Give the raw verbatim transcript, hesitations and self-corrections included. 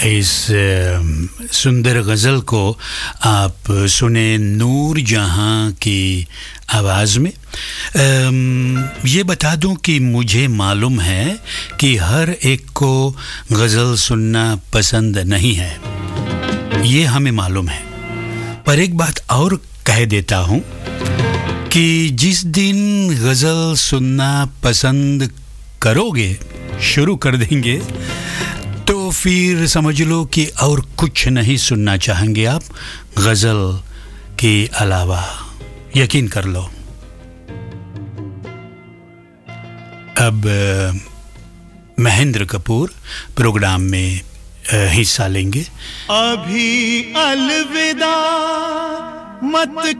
इस सुंदर गज़ल को आप सुने नूर जहां की आवाज़ में। ये बता दूं कि मुझे मालूम है कि हर एक को गज़ल सुनना पसंद नहीं है, ये हमें मालूम है। पर एक बात और कह देता हूं कि जिस दिन गज़ल सुनना पसंद करोगे, शुरू कर देंगे, तो फिर समझ लो कि और कुछ नहीं सुनना चाहेंगे आप गज़ल के अलावा, यकीन कर लो। अब महेंद्र कपूर प्रोग्राम में हिस्सा लेंगे। अभी अलविदा मत